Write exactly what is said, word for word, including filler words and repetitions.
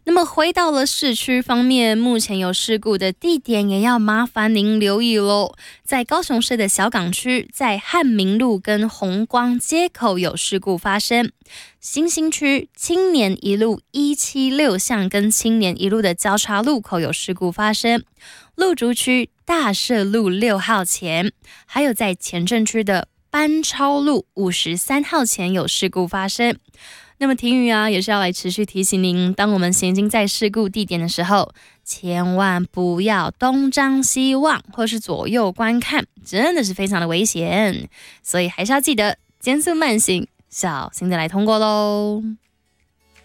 那么回到了市区方面，目前有事故的地点也要麻烦您留意咯。在高雄市的小港区，在汉民路跟红光街口有事故发生。新兴区青年一路一七六巷跟青年一路的交叉路口有事故发生。路竹区大社路六号前，还有在前镇区的班超路五十三号前有事故发生。那么婷宇啊，也是要来持续提醒您，当我们行经在事故地点的时候，千万不要东张西望或是左右观看，真的是非常的危险，所以还是要记得减速慢行，小心的来通过咯。